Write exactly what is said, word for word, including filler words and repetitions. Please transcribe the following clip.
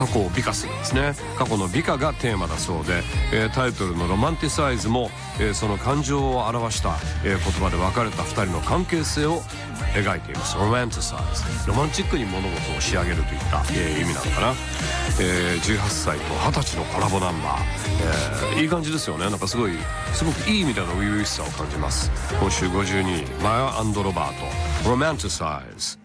過去を美化するんですね。過去の美化がテーマだそうで、えー、タイトルのロマンティサイズも、えー、その感情を表した、えー、言葉で別れたふたりの関係性を描いています。ロマンティサイズ、ロマンチックに物事を仕上げるといった、えー、意味なのかな。えー、じゅうはっさいとはたちのコラボナンバー、えー、いい感じですよね。なんかすごいすごくいい意味での初々しさを感じます。今週ごじゅうにいマヤ&ロバート、ロマンティサイズ。